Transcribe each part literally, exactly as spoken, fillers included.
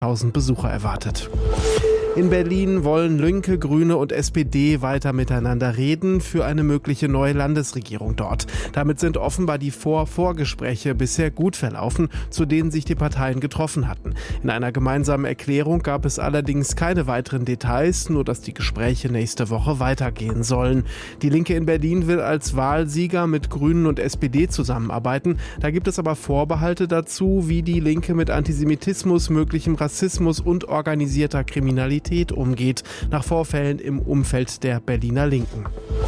tausend Besucher erwartet. In Berlin wollen Linke, Grüne und S P D weiter miteinander reden für eine mögliche neue Landesregierung dort. Damit sind offenbar die Vor-Vorgespräche bisher gut verlaufen, zu denen sich die Parteien getroffen hatten. In einer gemeinsamen Erklärung gab es allerdings keine weiteren Details, nur dass die Gespräche nächste Woche weitergehen sollen. Die Linke in Berlin will als Wahlsieger mit Grünen und S P D zusammenarbeiten. Da gibt es aber Vorbehalte dazu, wie die Linke mit Antisemitismus, möglichem Rassismus und organisierter Kriminalität umgeht, nach Vorfällen im Umfeld der Berliner Linken.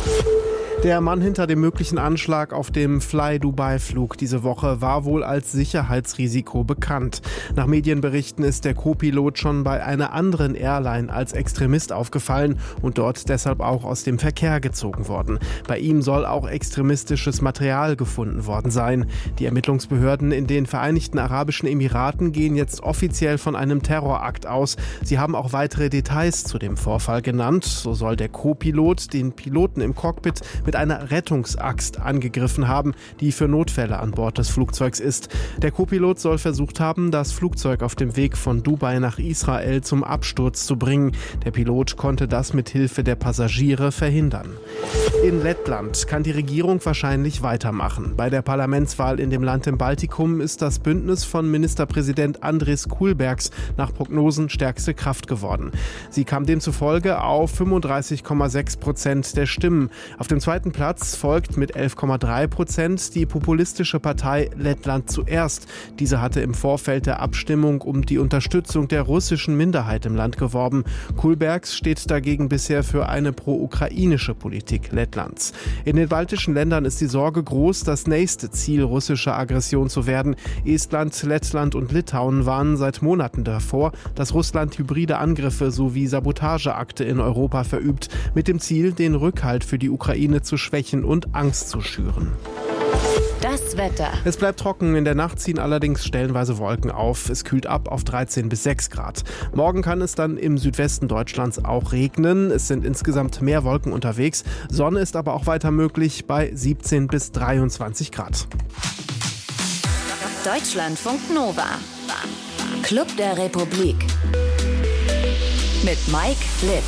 Der Mann hinter dem möglichen Anschlag auf dem Fly-Dubai-Flug diese Woche war wohl als Sicherheitsrisiko bekannt. Nach Medienberichten ist der Co-Pilot schon bei einer anderen Airline als Extremist aufgefallen und dort deshalb auch aus dem Verkehr gezogen worden. Bei ihm soll auch extremistisches Material gefunden worden sein. Die Ermittlungsbehörden in den Vereinigten Arabischen Emiraten gehen jetzt offiziell von einem Terrorakt aus. Sie haben auch weitere Details zu dem Vorfall genannt. So soll der Co-Pilot den Piloten im Cockpit mit einer Rettungsaxt angegriffen haben, die für Notfälle an Bord des Flugzeugs ist. Der Co-Pilot soll versucht haben, das Flugzeug auf dem Weg von Dubai nach Israel zum Absturz zu bringen. Der Pilot konnte das mit Hilfe der Passagiere verhindern. In Lettland kann die Regierung wahrscheinlich weitermachen. Bei der Parlamentswahl in dem Land im Baltikum ist das Bündnis von Ministerpräsident Andris Kulbergs nach Prognosen stärkste Kraft geworden. Sie kam demzufolge auf fünfunddreißig Komma sechs Prozent der Stimmen. Auf dem zweiten Platz folgt mit elf Komma drei Prozent die populistische Partei Lettland zuerst. Diese hatte im Vorfeld der Abstimmung um die Unterstützung der russischen Minderheit im Land geworben. Kulbergs steht dagegen bisher für eine pro-ukrainische Politik Lettlands. In den baltischen Ländern ist die Sorge groß, das nächste Ziel russischer Aggression zu werden. Estland, Lettland und Litauen warnen seit Monaten davor, dass Russland hybride Angriffe sowie Sabotageakte in Europa verübt, mit dem Ziel, den Rückhalt für die Ukraine zu schwächen und Angst zu schüren. Das Wetter. Es bleibt trocken, in der Nacht ziehen allerdings stellenweise Wolken auf. Es kühlt ab auf dreizehn bis sechs Grad. Morgen kann es dann im Südwesten Deutschlands auch regnen. Es sind insgesamt mehr Wolken unterwegs. Sonne ist aber auch weiter möglich bei siebzehn bis dreiundzwanzig Grad. Deutschlandfunk Nova. Club der Republik. Mit Mike Litt.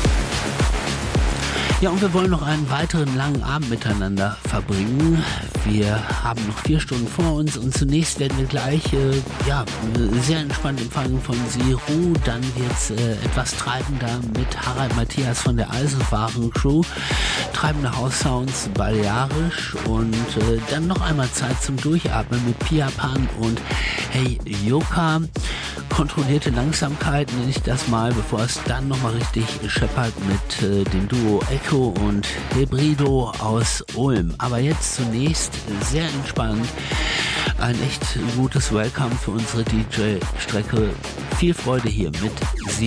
Ja, und wir wollen noch einen weiteren langen Abend miteinander verbringen. Wir haben noch vier Stunden vor uns und zunächst werden wir gleich äh, ja, sehr entspannt empfangen von Siru. Dann wird's äh, etwas treibender mit Harald Matthias von der Eisenwaren-Crew. Treibende House-Sounds balearisch und äh, dann noch einmal Zeit zum Durchatmen mit Pia Pan und Hey Yoka. Kontrollierte Langsamkeit nenne ich das mal, bevor es dann nochmal richtig scheppert mit äh, dem Duo Echo und Hebrido aus Ulm. Aber jetzt zunächst sehr entspannt. Ein echt gutes Welcome für unsere D J-Strecke. Viel Freude hier mit Sie.